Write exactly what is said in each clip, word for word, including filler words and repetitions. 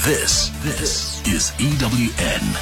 This, this is E W N.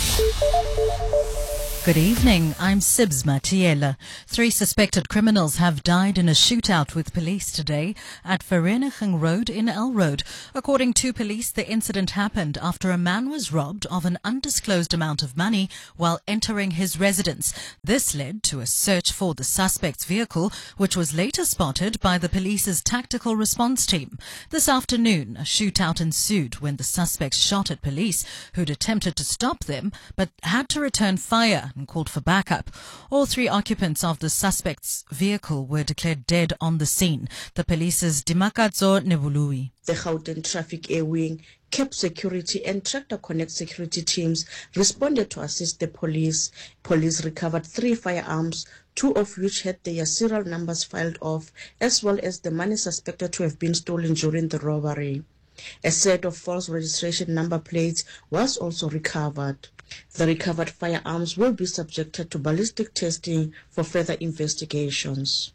Good evening, I'm Sibs Matiela. Three suspected criminals have died in a shootout with police today at Vereeniging Road in Elroad. According to police, the incident happened after a man was robbed of an undisclosed amount of money while entering his residence. This led to a search for the suspect's vehicle, which was later spotted by the police's tactical response team. This afternoon, a shootout ensued when the suspects shot at police, who'd attempted to stop them but had to return fire and called for backup. All three occupants of the suspect's vehicle were declared dead on the scene. The police's Dimakatso Nebului. The Gauteng Traffic Air Wing, C A P Security and Tractor Connect security teams responded to assist the police. Police recovered three firearms, two of which had their serial numbers filed off, as well as the money suspected to have been stolen during the robbery. A set of false registration number plates was also recovered. The recovered firearms will be subjected to ballistic testing for further investigations.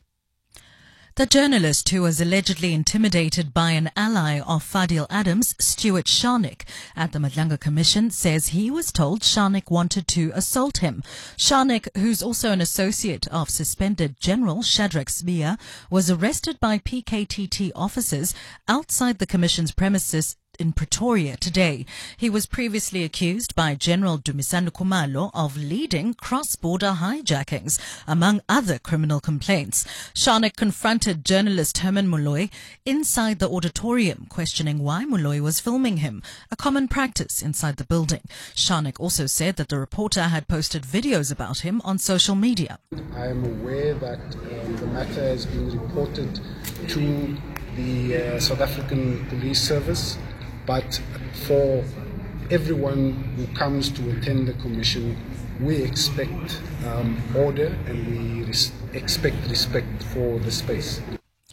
The journalist who was allegedly intimidated by an ally of Fadil Adams, Stuart Sharnick, at the Madlanga Commission says he was told Sharnick wanted to assault him. Sharnick, who's also an associate of suspended General Shadrack Sibiya, was arrested by P K T T officers outside the Commission's premises in Pretoria today. He was previously accused by General Dumisani Khumalo of leading cross-border hijackings, among other criminal complaints. Sharnick confronted journalist Herman Molloy inside the auditorium, questioning why Molloy was filming him, a common practice inside the building. Sharnick also said that the reporter had posted videos about him on social media. I am aware that um, the matter has been reported to the uh, South African Police Service. But for everyone who comes to attend the commission, we expect um, order and we res- expect respect for the space.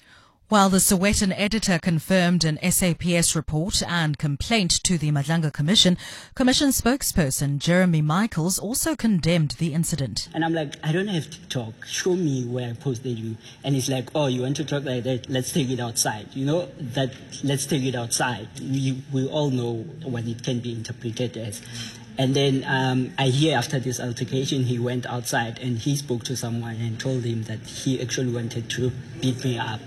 While the Sowetan editor confirmed an S A P S report and complaint to the Madlanga Commission, Commission spokesperson Jeremy Michaels also condemned the incident. And I'm like, I don't have TikTok. Show me where I posted you. And he's like, oh, you want to talk like that? Let's take it outside. You know, that let's take it outside. We, we all know what it can be interpreted as. And then um, I hear after this altercation, he went outside and he spoke to someone and told him that he actually wanted to beat me up.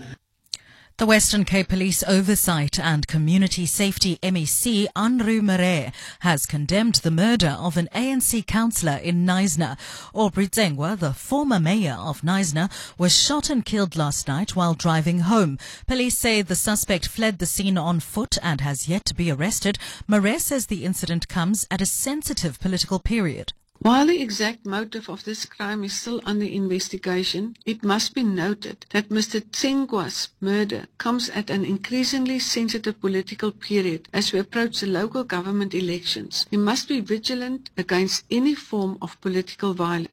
The Western Cape Police Oversight and Community Safety M E C, Anru Mere, has condemned the murder of an A N C councillor in Knysna. Aubrey Tsengwa, the former mayor of Knysna, was shot and killed last night while driving home. Police say the suspect fled the scene on foot and has yet to be arrested. Mere says the incident comes at a sensitive political period. While the exact motive of this crime is still under investigation, it must be noted that Mister Tsengwa's murder comes at an increasingly sensitive political period as we approach the local government elections. We must be vigilant against any form of political violence.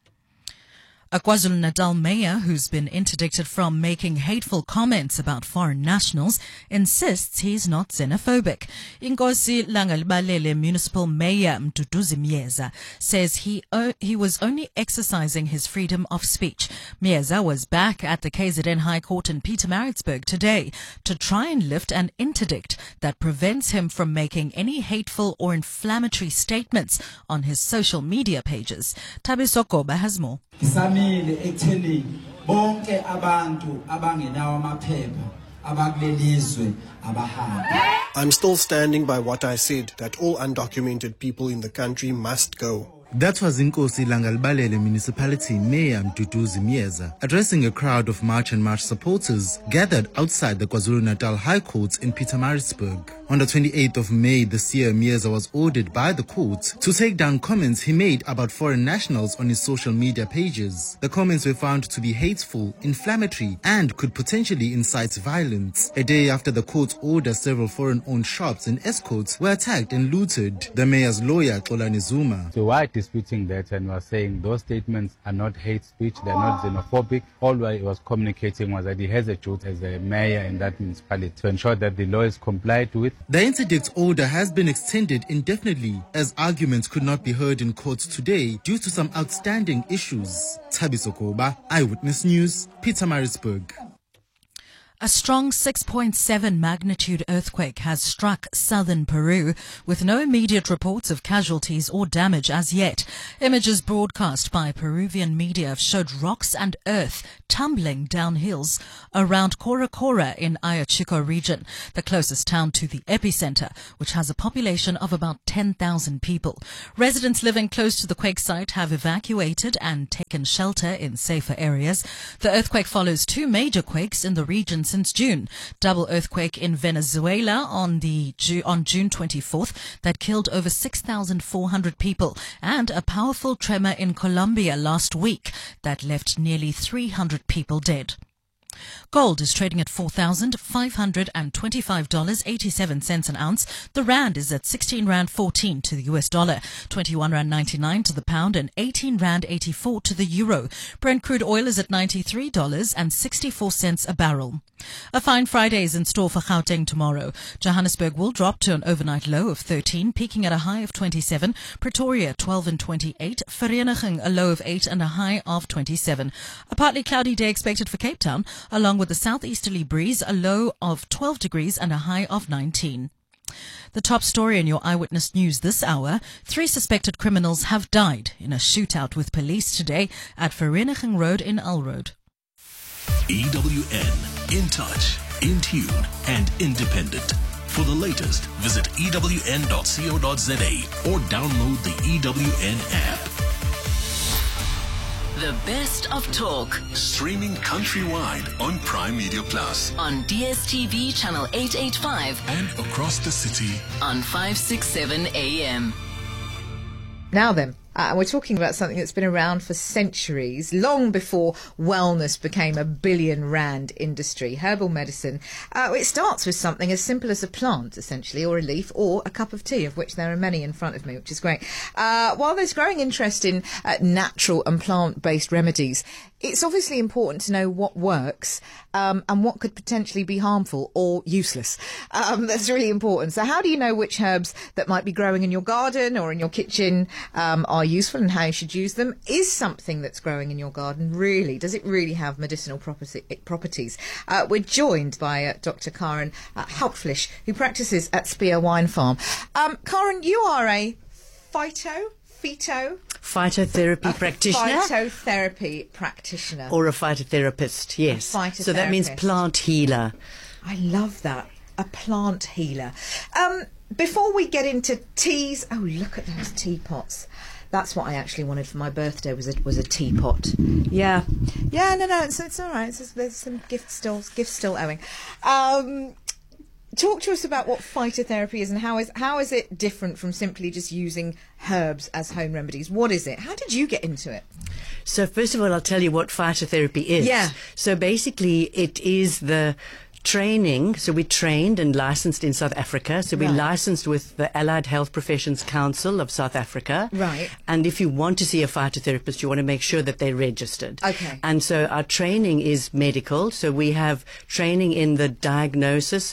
A KwaZulu-Natal mayor who's been interdicted from making hateful comments about foreign nationals insists he's not xenophobic. Inkosi Langalibalele Municipal Mayor Mduduzi Mnyeza says he o- he was only exercising his freedom of speech. Mnyeza was back at the K Z N High Court in Pietermaritzburg today to try and lift an interdict that prevents him from making any hateful or inflammatory statements on his social media pages. Tabiso Koba has more. Samile ekutheni bonke abantu abangenawo amaphepha abakulelizwe abahambe. I'm still standing by what I said, that all undocumented people in the country must go. That was Inkosi Langalibalele Municipality Mayor Mduduzi Mnyeza addressing a crowd of March and March supporters gathered outside the KwaZulu-Natal High Court in Pietermaritzburg. On the twenty-eighth of May this year, Mnyeza was ordered by the court to take down comments he made about foreign nationals on his social media pages. The comments were found to be hateful, inflammatory, and could potentially incite violence. A day after the court's order, several foreign-owned shops and escorts were attacked and looted. The mayor's lawyer, Xolani Zuma, so why disputing that and was saying those statements are not hate speech, they're not xenophobic. All he was communicating was that he has a duty as a mayor in that municipality to ensure that the law is complied with. The interdict order has been extended indefinitely as arguments could not be heard in court today due to some outstanding issues. Tabiso Koba, Eyewitness News, Pietermaritzburg. A strong six point seven magnitude earthquake has struck southern Peru, with no immediate reports of casualties or damage as yet. Images broadcast by Peruvian media showed rocks and earth tumbling down hills around Coracora in Ayacucho region, the closest town to the epicenter, which has a population of about ten thousand people. Residents living close to the quake site have evacuated and taken shelter in safer areas. The earthquake follows two major quakes in the region since June. Double earthquake in Venezuela on the on June twenty-fourth that killed over six thousand four hundred people, and a powerful tremor in Colombia last week that left nearly three hundred people dead. Gold is trading at four thousand five hundred twenty-five dollars and eighty-seven cents an ounce. The rand is at sixteen rand fourteen to the U S dollar, twenty-one rand ninety-nine to the pound, and eighteen rand eighty-four to the euro. Brent crude oil is at ninety-three dollars and sixty-four cents a barrel. A fine Friday is in store for Gauteng tomorrow. Johannesburg will drop to an overnight low of thirteen, peaking at a high of twenty-seven. Pretoria twelve and twenty-eight. Vereeniging a low of eight and a high of twenty-seven. A partly cloudy day expected for Cape Town, along with a southeasterly breeze, a low of twelve degrees and a high of nineteen. The top story in your Eyewitness News this hour: three suspected criminals have died in a shootout with police today at Vereeniging Road in Ulroad. E W N, in touch, in tune, and independent. For the latest, visit E W N dot co dot za or download the E W N app. The best of talk. Streaming countrywide on Prime Media Plus. On D S T V channel eight eighty-five. And across the city. On five sixty-seven A M. Now then, uh, we're talking about something that's been around for centuries, long before wellness became a billion rand industry. Herbal medicine. Uh, it starts with something as simple as a plant, essentially, or a leaf, or a cup of tea, of which there are many in front of me, which is great. Uh, while there's growing interest in uh, natural and plant-based remedies, it's obviously important to know what works um, and what could potentially be harmful or useless. Um, that's really important. So how do you know which herbs that might be growing in your garden or in your kitchen um, are useful and how you should use them? Is something that's growing in your garden really, does it really have medicinal property, properties? Uh, we're joined by uh, Doctor Karen uh, Hauptfleisch, who practices at Spear Wine Farm. Um, Karen, you are a phyto... Phyto? Phytotherapy a practitioner. Phytotherapy practitioner. Or a phytotherapist, yes. A phytotherapist. So that means plant healer. I love that. A plant healer. Um, before we get into teas, oh, look at those teapots. That's what I actually wanted for my birthday, was a, was a teapot. Yeah. Yeah, no, no, it's, it's all right. It's, there's some gifts still, gifts still owing. Um... Talk to us about what phytotherapy is and how is how is it different from simply just using herbs as home remedies? What is it? How did you get into it? So first of all, I'll tell you what phytotherapy is. Yeah. So basically, it is the training. So we trained and licensed in South Africa. So we Right. licensed with the Allied Health Professions Council of South Africa. Right. And if you want to see a phytotherapist, you want to make sure that they're registered. Okay. And so our training is medical. So we have training in the diagnosis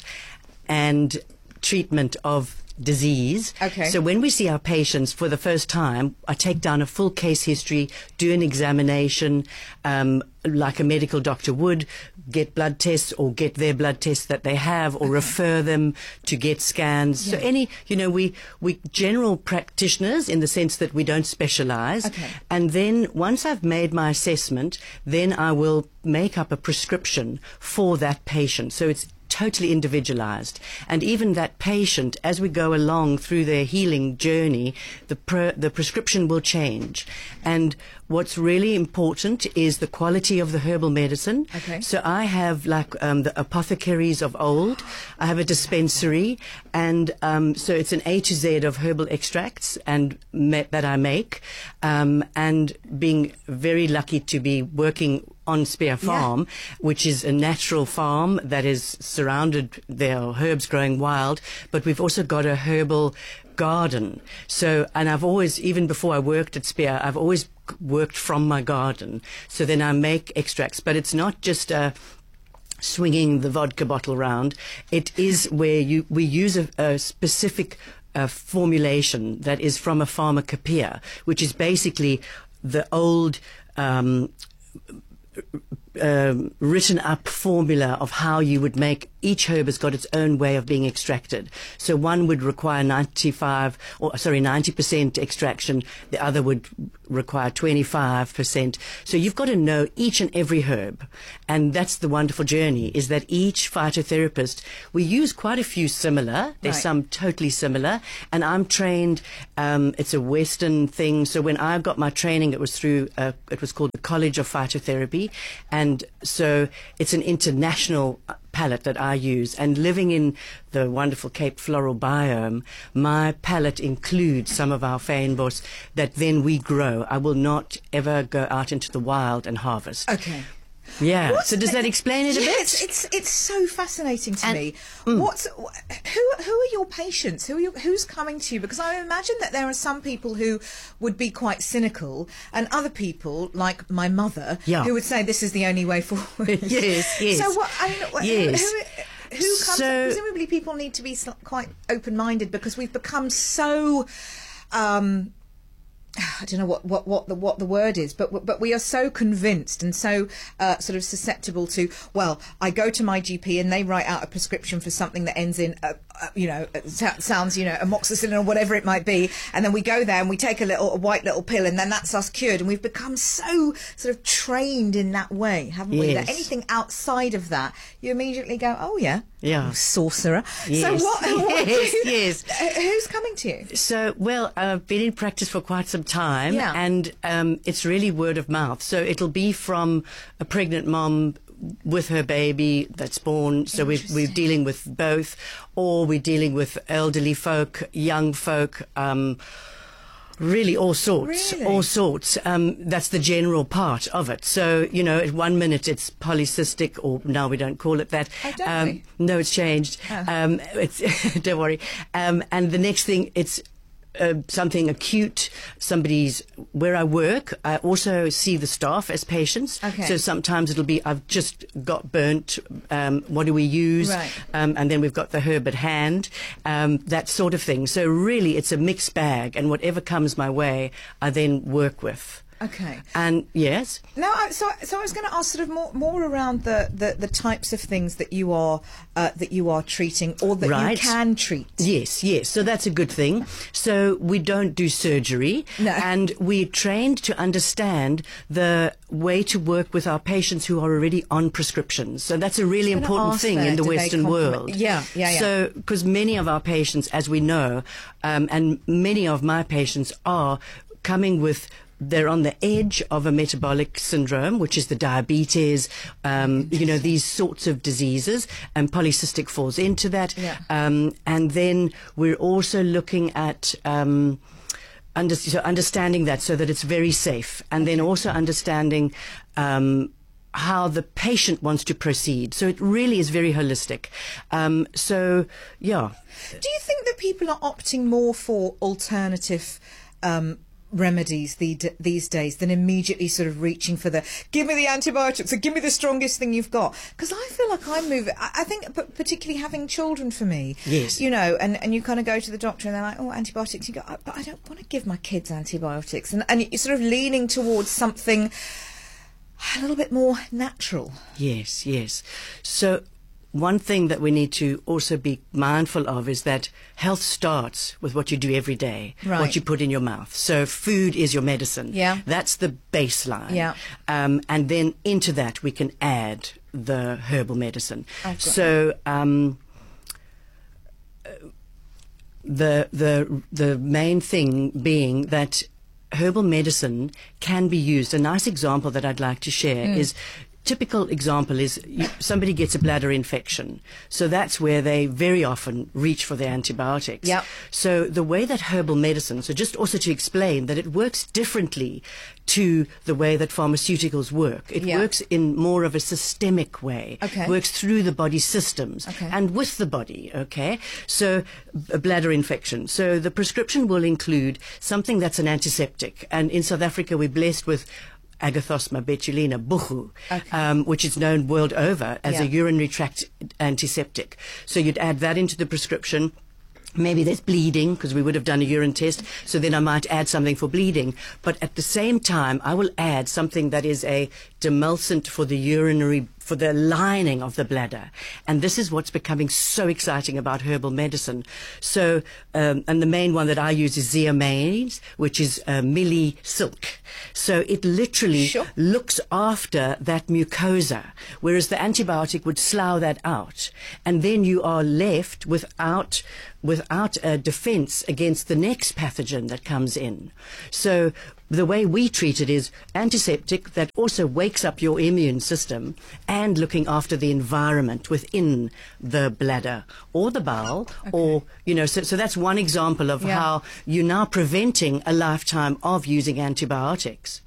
and treatment of disease. Okay. So when we see our patients for the first time, I take down a full case history, do an examination, um, like a medical doctor would, get blood tests or get their blood tests that they have, or okay. refer them to get scans. Yeah. So any, you know, we, we general practitioners in the sense that we don't specialize. Okay. And then once I've made my assessment, then I will make up a prescription for that patient. So it's totally individualized, and even that patient, as we go along through their healing journey, the pre- the prescription will change. And what's really important is the quality of the herbal medicine. Okay. So I have like um, the apothecaries of old. I have a dispensary, and um, so it's an A to Z of herbal extracts and me- that I make, um, and being very lucky to be working on Spear Farm, yeah. which is a natural farm that is surrounded, there are herbs growing wild, but we've also got a herbal garden. So, and I've always, even before I worked at Spear, I've always worked from my garden. So then I make extracts, but it's not just a swinging the vodka bottle round. It is where you we use a, a specific uh, formulation that is from a pharmacopoeia, which is basically the old um, um, written up formula of how you would make, each herb has got its own way of being extracted. So one would require ninety-five, or sorry, ninety percent extraction. The other would require twenty-five percent. So you've got to know each and every herb. And that's the wonderful journey, is that each phytotherapist, we use quite a few similar. There's Right. some totally similar. And I'm trained, um, it's a Western thing. So when I got my training, it was through, uh, it was called the College of Phytotherapy. And so it's an international palette that I use. And living in the wonderful Cape floral biome, my palette includes some of our fynbos that then we grow. I will not ever go out into the wild and harvest. Okay. Yeah. What's so does the- that explain it a Yes, bit? it's it's so fascinating to And- me. Mm. What's who who are your patients? Who are you, who's coming to you? Because I imagine that there are some people who would be quite cynical, and other people, like my mother, Yeah. who would say this is the only way forward. Yes, yes. So what? I mean, wh- Yes. who, who comes? So- presumably, people need to be sl- quite open-minded because we've become so. Um, I don't know what, what, what the what the word is, but but we are so convinced and so uh, sort of susceptible to. Well, I go to my G P and they write out a prescription for something that ends in, uh, uh, you know, uh, sa- sounds you know amoxicillin or whatever it might be, and then we go there and we take a little a white little pill and then that's us cured. And we've become so sort of trained in that way, haven't we? That Yes. anything outside of that, you immediately go, oh yeah, Yeah. oh, sorcerer. Yes. So what? what Yes, do you- yes. uh, Who's coming to you? So, well, I've been in practice for quite some time, Yeah. and um, it's really word of mouth. So it'll be from a pregnant mom with her baby that's born. So we're, we're dealing with both, or we're dealing with elderly folk, young folk, um, really all sorts, Really? all sorts. Um, that's the general part of it. So, you know, at one minute it's polycystic, or now we don't call it that. Oh, don't um, we? No, it's changed. Oh. Um, it's don't worry. Um, and the next thing, it's uh, something acute. Somebody's where I work. I also see the staff as patients. Okay. So sometimes it'll be, I've just got burnt. Um, what do we use? Right. Um, and then we've got the herb at hand. Um, that sort of thing. So really, it's a mixed bag, and whatever comes my way, I then work with. Okay. And yes. No, I- so so I was going to ask sort of more more around the, the, the types of things that you are uh, that you are treating or that Right. you can treat. Yes, yes. So that's a good thing. So we don't do surgery, No. and we're trained to understand the way to work with our patients who are already on prescriptions. So that's a really I was gonna important ask thing that. in the Do they Western complement- world. Yeah, yeah, yeah. So because many of our patients, as we know, um, and many of my patients are coming with. They're on the edge of a metabolic syndrome, which is the diabetes, um, you know, these sorts of diseases, and polycystic falls into that. Yeah. Um, and then we're also looking at um, under, so understanding that so that it's very safe, and then also understanding um, how the patient wants to proceed. So it really is very holistic. Um, so, yeah. Do you think that people are opting more for alternative um, remedies the, these days than immediately sort of reaching for the give me the antibiotics or give me the strongest thing you've got? Because I feel like I move I, I think p- particularly having children for me, Yes. you know, and, and you kind of go to the doctor and they're like, oh, antibiotics. You go, "Oh, but I don't want to give my kids antibiotics, and, and you're sort of leaning towards something a little bit more natural. Yes, yes. So one thing that we need to also be mindful of is that health starts with what you do every day, Right. what you put in your mouth. So food is your medicine. Yeah. That's the baseline. Yeah. Um, and then into that we can add the herbal medicine. I've got So um, the the the main thing being that herbal medicine can be used. A nice example that I'd like to share Mm. is typical example is you, somebody gets a bladder infection. So that's where they very often reach for their antibiotics. Yep. So the way that herbal medicine, so just also to explain that it works differently to the way that pharmaceuticals work. It Yeah. works in more of a systemic way. Okay. Works through the body systems Okay. and with the body, okay? So a bladder infection. So the prescription will include something that's an antiseptic. And in South Africa, we're blessed with Agathosma betulina, buchu, Okay. um, which is known world over as Yeah. a urinary tract antiseptic. So you'd add that into the prescription. maybe there's bleeding because we would have done a urine test, so then I might add something for bleeding. But at the same time, I will add something that is a demulcent for the urinary, for the lining of the bladder. And this is what's becoming so exciting about herbal medicine. So, um, and the main one that I use is Zeomains, which is uh, Millie Silk. So it literally sure. looks after that mucosa, whereas the antibiotic would slough that out. And then you are left without without a defense against the next pathogen that comes in. So the way we treat it is antiseptic that also wakes up your immune system and looking after the environment within the bladder or the bowel. Okay. Or, you know, so, so that's one example of yeah. how you're now preventing a lifetime of using antibiotics.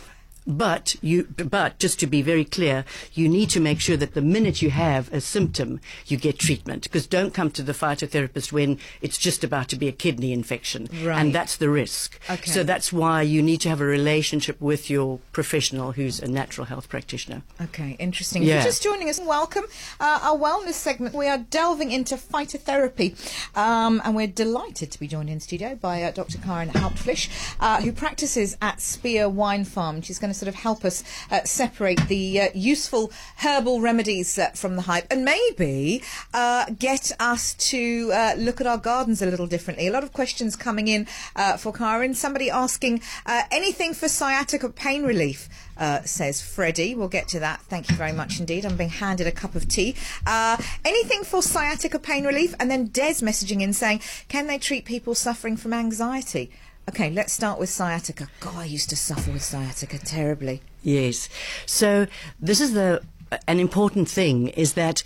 But you, but just to be very clear, you need to make sure that the minute you have a symptom, you get treatment. Because don't come to the phytotherapist when it's just about to be a kidney infection, right. and that's the risk. Okay. So that's why you need to have a relationship with your professional, who's a natural health practitioner. Okay, interesting. Yeah. If you're just joining us, welcome. Uh, our wellness segment, we are delving into phytotherapy, um, and we're delighted to be joined in studio by uh, Doctor Karin Hauptfleisch, uh, who practices at Spear Wine Farm. She's going to sort of help us uh, separate the uh, useful herbal remedies uh, from the hype, and maybe uh, get us to uh, look at our gardens a little differently. A lot of questions coming in uh, for Karin. Somebody asking uh, anything for sciatica pain relief, uh, says Freddie. We'll get to that. Thank you very much indeed. I'm being handed a cup of tea. Uh, anything for sciatica pain relief? And then Des messaging in saying, can they treat people suffering from anxiety? Okay, let's start with sciatica. God, I used to suffer with sciatica terribly. Yes. So this is the an important thing, is that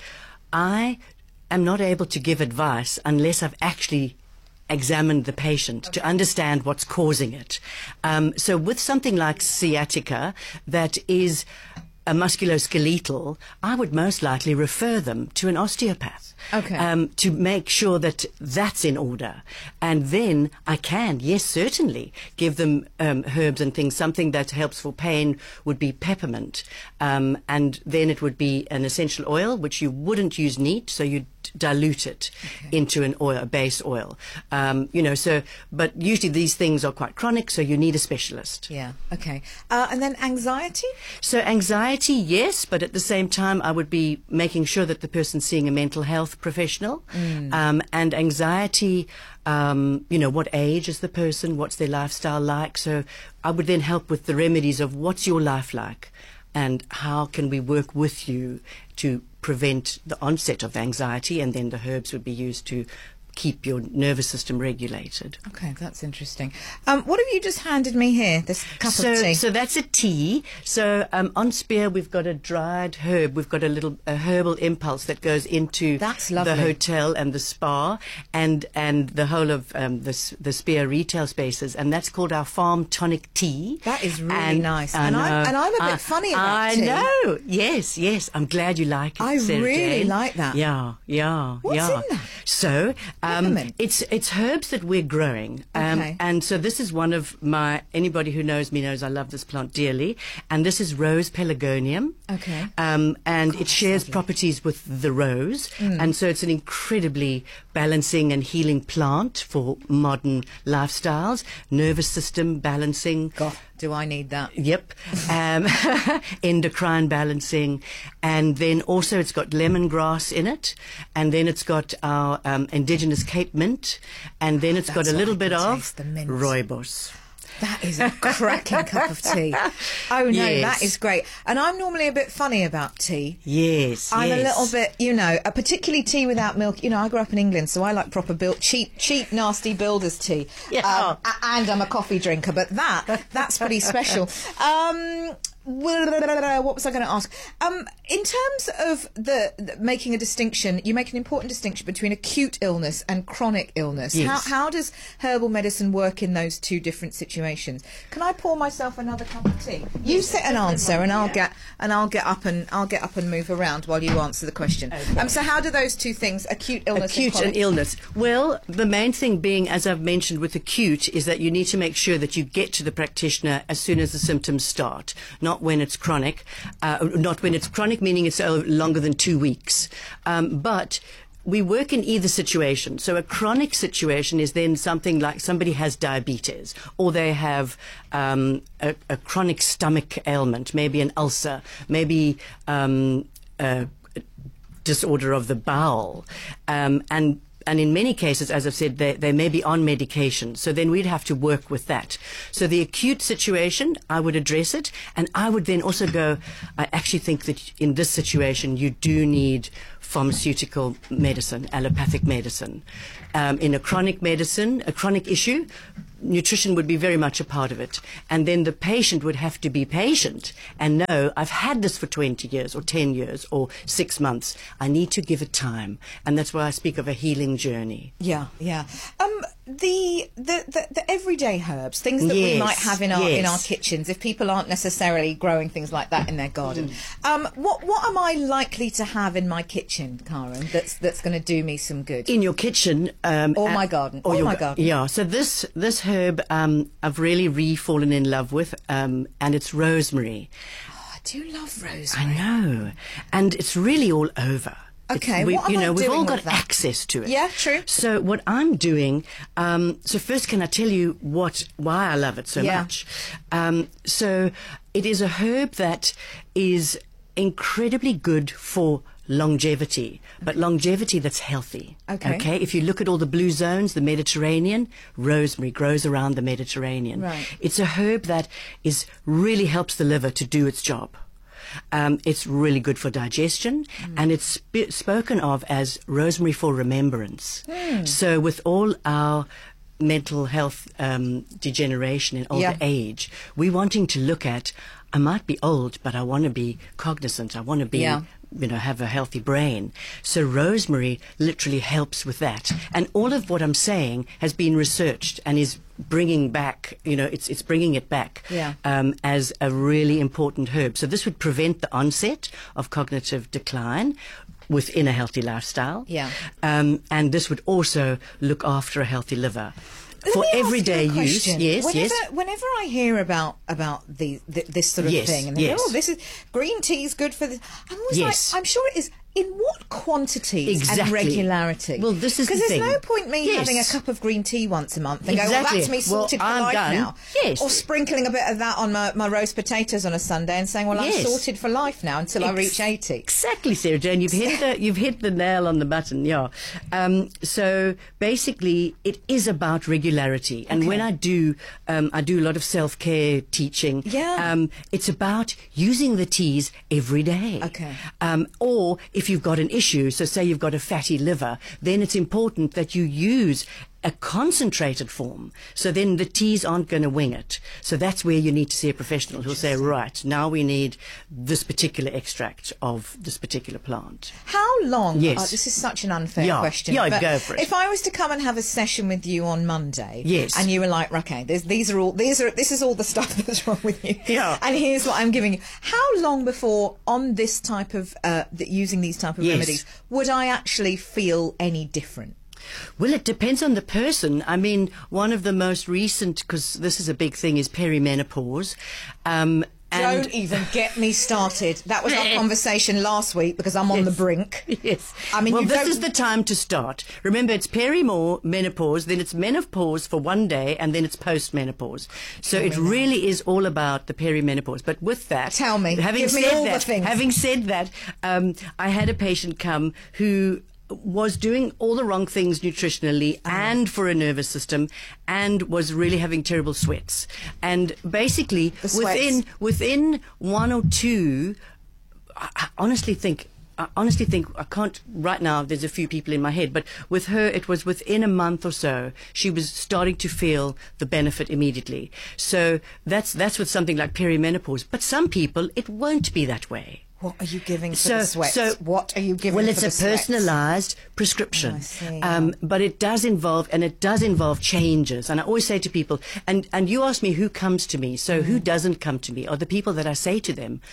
I am not able to give advice unless I've actually examined the patient okay. to understand what's causing it. Um, so with something like sciatica that is a musculoskeletal, I would most likely refer them to an osteopath. Okay. Um, to make sure that that's in order. And then I can, yes, certainly, give them um, herbs and things. Something that helps for pain would be peppermint. Um, and then it would be an essential oil, which you wouldn't use neat, so you'd dilute it okay. into an oil, a base oil. Um, you know, so, but usually these things are quite chronic, so you need a specialist. Yeah, okay. Uh, and then anxiety? So anxiety, yes, but at the same time, I would be making sure that the person's seeing a mental health professional. Mm. Um, and anxiety, um, you know, what age is the person, what's their lifestyle like? So I would then help with the remedies of what's your life like and how can we work with you to prevent the onset of anxiety, and then the herbs would be used to keep your nervous system regulated. Okay, that's interesting. Um, what have you just handed me here, this cup so, of tea? So that's a tea. So um, on Spear we've got a dried herb. We've got a little a herbal impulse that goes into that's lovely. the hotel and the spa and and the whole of um, the, the Spear retail spaces, and that's called our Farm Tonic Tea. That is really and, nice. And, and, I'm, uh, and I'm a bit I, funny about I tea. I know. Yes, yes. I'm glad you like it, I Sarah really Jane. like that. Yeah, yeah, What's yeah. in that? So um, it's it's herbs that we're growing, um, okay. and so this is one of my. Anybody who knows me knows I love this plant dearly, and this is rose pelargonium. Okay. Um, and God, it shares lovely. properties with the rose, mm. and so it's an incredibly balancing and healing plant for modern lifestyles, nervous system balancing. God, do I need that? Yep. Um, endocrine balancing, and then also it's got lemongrass in it, and then it's got our um, indigenous Cape mint, and then it's That's got a little I bit can of taste the mint. rooibos. That is a cracking cup of tea. Oh, no, yes. that is great. And I'm normally a bit funny about tea. Yes, I'm yes. a little bit, you know, uh, particularly tea without milk. You know, I grew up in England, so I like proper build, cheap, cheap, nasty builder's tea. Yeah. Um, a- and I'm a coffee drinker, but that, that's pretty special. Um... What was I going to ask? Um, in terms of the, the making a distinction, you make an important distinction between acute illness and chronic illness. Yes. How, how does herbal medicine work in those two different situations? Can I pour myself another cup of tea? You set an answer, and I'll get and I'll get up and I'll get up and move around while you answer the question. Okay. Um, so how do those two things, acute illness, acute and, and illness? Well, the main thing being, as I've mentioned with acute, is that you need to make sure that you get to the practitioner as soon as the symptoms start, not when it's chronic, uh, not when it's chronic, meaning it's uh, longer than two weeks. Um, but we work in either situation. So a chronic situation is then something like somebody has diabetes, or they have um, a, a chronic stomach ailment, maybe an ulcer, maybe um, a disorder of the bowel, um, and And in many cases, as I've said, they, they may be on medication. So then we'd have to work with that. So the acute situation, I would address it. And I would then also go, I actually think that in this situation, you do need pharmaceutical medicine, allopathic medicine. Um, in a chronic medicine, a chronic issue, nutrition would be very much a part of it. And then the patient would have to be patient and know, I've had this for twenty years or ten years or six months. I need to give it time. And that's why I speak of a healing journey. Yeah, yeah. Um, the, the, the, the everyday herbs, things that yes, we might have in our yes. in our kitchens, if people aren't necessarily growing things like that in their garden. Mm. Um, what what am I likely to have in my kitchen, Karen, that's that's going to do me some good? In your kitchen. Um, or my garden. Or, or your, my garden. Yeah, so this, this herb um, I've really re-fallen in love with, um, and it's rosemary. Oh, I do love rosemary. I know. And it's really all over. Okay, we, what am you know, I we've doing all with got that? access to it. Yeah, true. So what I'm doing, um, so first can I tell you what why I love it so yeah. much? Um, so it is a herb that is incredibly good for longevity, but longevity that's healthy. Okay. Okay. If you look at all the blue zones, the Mediterranean, rosemary grows around the Mediterranean. Right. It's a herb that is really helps the liver to do its job. Um, it's really good for digestion, mm. and it's sp- spoken of as rosemary for remembrance. Mm. So with all our mental health um, degeneration in older yeah. age, we're wanting to look at, I might be old, but I want to be cognizant. I want to be... Yeah. you know, have a healthy brain. So rosemary literally helps with that. And all of what I'm saying has been researched and is bringing back, you know, it's it's bringing it back yeah. um, as a really important herb. So this would prevent the onset of cognitive decline within a healthy lifestyle. Yeah. Um, and this would also look after a healthy liver. Let For me ask everyday you a use, question. yes, whenever, yes. Whenever I hear about about the, the this sort of Yes, thing, and they yes. go, "Oh, this is green tea is good for this," I'm always Yes. like, "I'm sure it is." In what quantities Exactly. and regularity? Well, this is the because there's thing. no point me Yes. having a cup of green tea once a month and go, Exactly. "Well, that's me Well, sorted for I'm life done. now." Yes. Or sprinkling a bit of that on my, my roast potatoes on a Sunday and saying, "Well, Yes. I'm sorted for life now until I Ex- reach eighty." Exactly, Sarah Jane. You've hit the you've hit the nail on the button. Yeah. Um, so basically, it is about regularity, and Okay. when I do, um, I do a lot of self care teaching. Yeah. Um, it's about using the teas every day. Okay. Um, or if you've got an issue, so say you've got a fatty liver, then it's important that you use a concentrated form. So then the teas aren't going to wing it. So that's where you need to see a professional who'll say, right, now we need this particular extract of this particular plant. How long? Yes. Oh, this is such an unfair Yeah. question. Yeah, but go for it. If I was to come and have a session with you on Monday, Yes. and you were like, "Okay, there's, these are all these are this is all the stuff that's wrong with you," Yeah. and here's what I'm giving you. How long before on this type of uh, th- using these type of Yes. remedies would I actually feel any different? Well, it depends on the person. I mean, one of the most recent, because this is a big thing, is perimenopause. Um, and Don't even get me started. That was our conversation last week because I'm on the brink. Yes. I mean, well, you this don't- is the time to start. Remember, it's perimenopause, then it's menopause for one day, and then it's postmenopause. So it really is all about the perimenopause. But with that, Tell me. having Give me said all the that, things. having said that, um, I had a patient come who was doing all the wrong things nutritionally and for a nervous system, and was really having terrible sweats. And basically, The sweats. within within one or two, I, I honestly think. I honestly think I can't right now. There's a few people in my head, but with her, it was within a month or so. She was starting to feel the benefit immediately. So that's that's with something like perimenopause. But some people, it won't be that way. What are you giving for So- the sweats? so- what are you giving Well, for it's the a sweats? personalised prescription, Oh, I see. um, but it does involve, and it does involve changes. And I always say to people, and and you ask me who comes to me. So Mm. who doesn't come to me are the people that I say to them,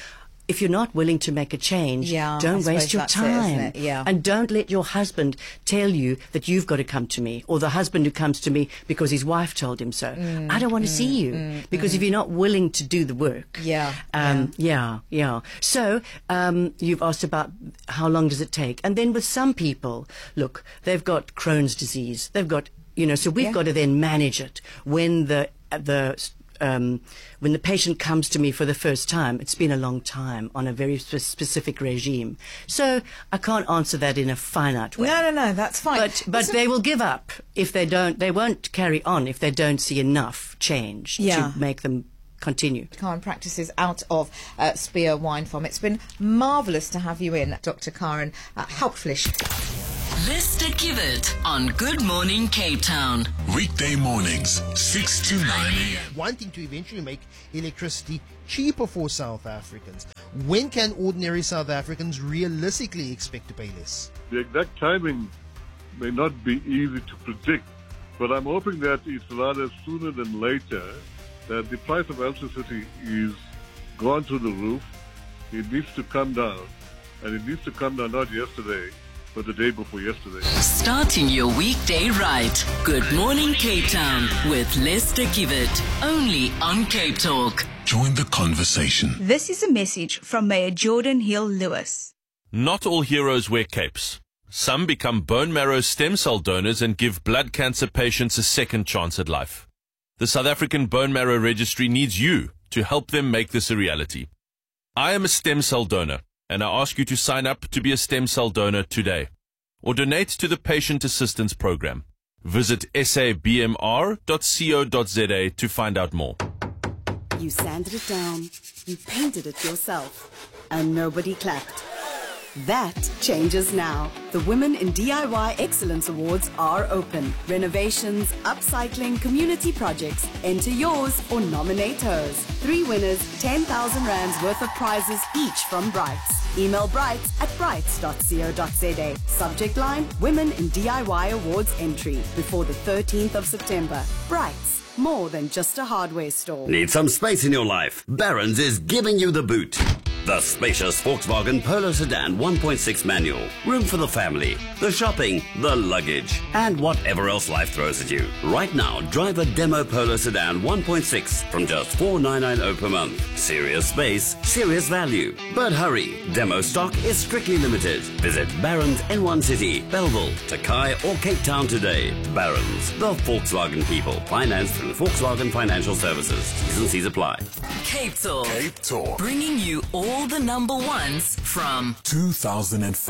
if you're not willing to make a change, Yeah, don't I waste suppose your that's it, isn't time. it? Yeah. And don't let your husband tell you that you've got to come to me, or the husband who comes to me because his wife told him so. Mm, I don't want to mm, see you mm, because mm. if you're not willing to do the work. Yeah. Um, yeah. yeah, yeah. So um, you've asked about how long does it take. And then with some people, look, they've got Crohn's disease. They've got, you know, so we've Yeah. got to then manage it. When the the Um, when the patient comes to me for the first time, it's been a long time on a very spe- specific regime. So I can't answer that in a finite way. No, no, no, that's fine. But but Listen- they will give up if they don't. They won't carry on if they don't see enough change Yeah. to make them continue. Karen practices out of uh, Spear Wine Farm. It's been marvellous to have you in, Doctor Karen uh, Hauptfleisch. Lister Kivet on Good Morning Cape Town. Weekday mornings, six to nine a.m. Wanting to eventually make electricity cheaper for South Africans. When can ordinary South Africans realistically expect to pay less? The exact timing may not be easy to predict, but I'm hoping that it's rather sooner than later that the price of electricity is gone through the roof. It needs to come down, and it needs to come down not yesterday, but the day before yesterday. Starting your weekday right. Good Morning Cape Town with Lister Kivet. Only on Cape Talk. Join the conversation. This is a message from Mayor Jordan Hill-Lewis. Not all heroes wear capes. Some become bone marrow stem cell donors and give blood cancer patients a second chance at life. The South African Bone Marrow Registry needs you to help them make this a reality. I am a stem cell donor, and I ask you to sign up to be a stem cell donor today, or donate to the Patient Assistance Program. Visit s a b m r dot co dot z a to find out more. You sanded it down, you painted it yourself, and nobody clapped. That changes now. The Women in D I Y Excellence Awards are open. Renovations, upcycling, community projects. Enter yours or nominate hers. Three winners, ten thousand rands worth of prizes each from Brights. Email brights at brights dot co dot z a. Subject line, Women in D I Y Awards entry before the thirteenth of September. Brights, more than just a hardware store. Need some space in your life? Barron's is giving you the boot. The spacious Volkswagen Polo Sedan one point six manual. Room for the family, the shopping, the luggage, and whatever else life throws at you. Right now, drive a demo Polo Sedan one point six from just four thousand nine hundred ninety-nine per month. Serious space, serious value. But hurry, demo stock is strictly limited. Visit Barron's N one City, Belleville, Takai, or Cape Town today. Barron's, the Volkswagen people. Financed through Volkswagen Financial Services. T's and C's apply. Cape Talk. Cape Talk. Bringing you all the number ones from two thousand five.